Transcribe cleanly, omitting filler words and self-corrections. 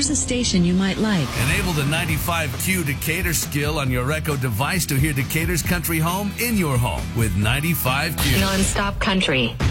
here's a station you might like. Enable the 95Q Decatur skill on your Echo device to hear Decatur's country home in your home with 95Q. Non-stop country.